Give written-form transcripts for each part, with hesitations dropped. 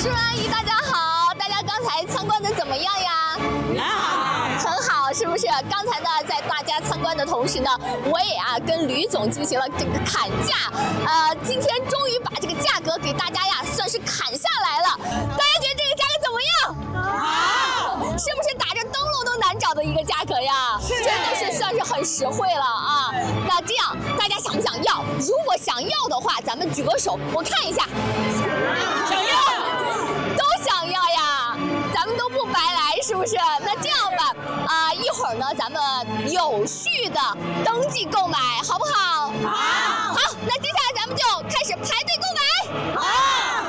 主任阿姨，大家好！大家刚才参观的怎么样呀？很好，是不是？刚才呢，在大家参观的同时呢，我也跟吕总进行了这个砍价，今天终于把这个价格给大家算是砍下来了。大家觉得这个价格怎么样？好，是不是打着灯笼都难找的一个价格呀？真的是算是很实惠了啊！那这样大家想不想要？如果想要的话，咱们举个手，我看一下。想要，都想要呀！咱们都不白来，是不是？那这样吧，一会儿呢，咱们有序的登记购买，好不好？好。好，那接下来咱们就开始排队购买。好。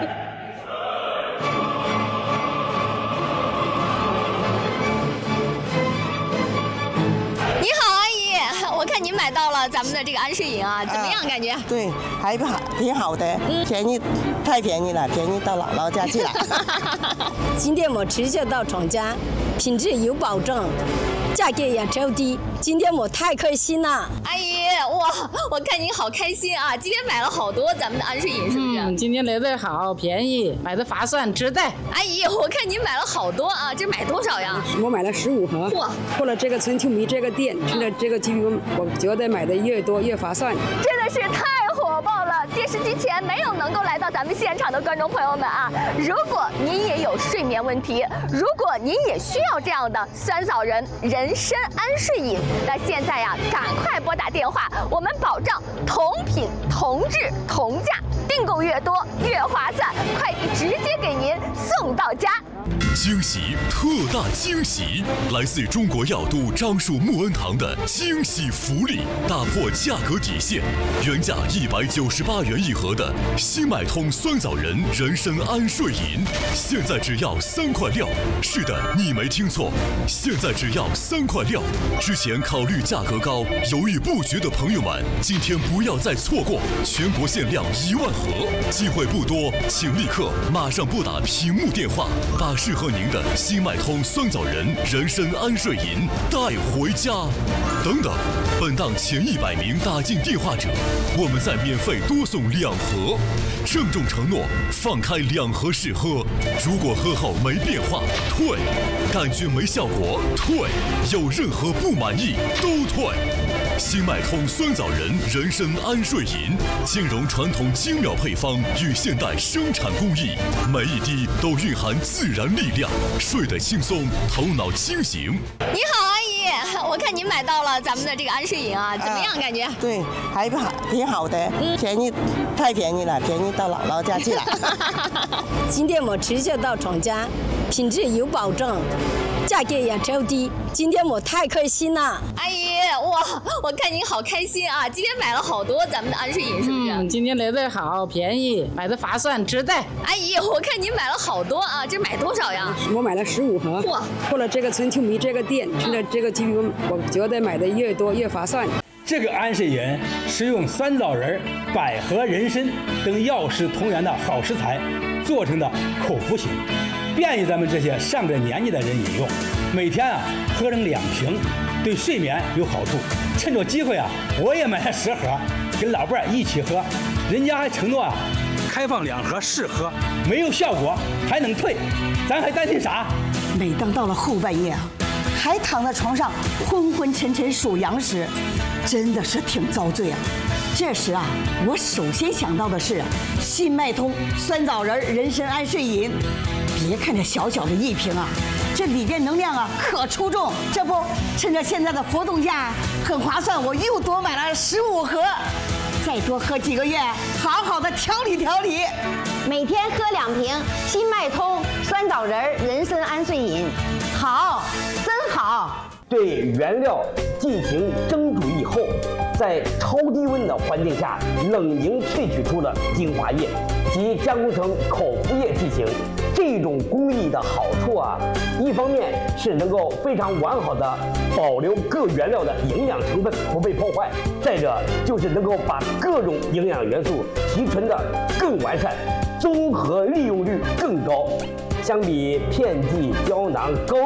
你好，阿姨，我看您买到了咱们的这个安睡饮啊，怎么样？感觉？ 对，还不好，挺好的，便宜，太便宜了，便宜到姥姥家去了。 今天我直接到厂家，品质有保证，价格也超低。今天我太开心了， 阿姨，哇，我看您好开心啊！今天买了好多咱们的安睡饮，是不是？ 今天来的好便宜，买的划算，值得。 阿姨，我看您买了好多啊，这买多少呀？ 我买了15盒。 哇！ 过了这个春秋米这个店，趁着这个机会，我觉得买的越多越划算。 真的是太火爆了！电视机前没有能够来到咱们现场的观众朋友们啊，如果您也有睡眠问题，如果您也需要这样的酸枣仁人参安睡饮，那现在赶快拨打电话，我们保障同品同质同价，订购越多越划算，快递直接给您送到家。 惊喜，特大惊喜！来自中国药都樟树木恩堂的惊喜福利，打破价格底线，原价198元一盒的新麦通酸枣仁人参安睡饮，现在只要3块6。是的，你没听错，现在只要3块6。之前考虑价格高，犹豫不决的朋友们，今天不要再错过，全国限量1万盒，机会不多，请立刻马上拨打屏幕电话，把适合您的新麦通酸枣仁人参安睡饮带回家。等等，本档前100名打进电话者，我们再免费多送2盒。郑重承诺，放开2盒试喝，如果喝后没变化退，感觉没效果退，有任何不满意都退。新麦通酸枣仁人参安睡饮，兼容传统精妙配方与现代生产工艺，每一滴都蕴含自然力量，睡得轻松，头脑清醒。 你好，阿姨，我看您买到了咱们的这个安睡饮啊，怎么样？感觉？ 对，还不好，挺好的，便宜，太便宜了，便宜到姥姥家去了。 今天我直接到厂家，品质有保证，价格也超低。今天我太开心了， 阿姨，哇，我看您好开心啊！今天买了好多咱们的安睡饮，是不是？ 今天来的好便宜，买的划算，值得。 阿姨，我看您买了好多啊，这买多少呀？ 我买了15盒。 哇！ 过了这个春秋米这个店，趁着这个机会，我觉得买的越多越划算。 这个安睡饮使用酸枣仁、百合、人参等药食同源的好食材做成的口服型，便于咱们这些上着年纪的人饮用。每天喝上2瓶，对睡眠有好处。趁着机会我也买了10盒，跟老伴一起喝。人家还承诺开放2盒试喝，没有效果还能退，咱还担心啥？ 每当到了后半夜还躺在床上昏昏沉沉数羊时，真的是挺遭罪啊。这时我首先想到的是新麦通酸枣仁人参安睡饮。别看这小小的1瓶这里边能量可出众。这不，趁着现在的活动价很划算，我又多买了15盒，再多喝几个月，好好的调理调理。 每天喝2瓶新麦通酸枣仁人参安睡饮，好，真好。 对原料进行蒸煮以后，在超低温的环境下冷凝萃取出了精华液及加工成口服液剂型。这种工艺的好处一方面是能够非常完好的保留各原料的营养成分不被破坏，再者就是能够把各种营养元素提纯的更完善，综合利用率更高。相比片剂胶囊高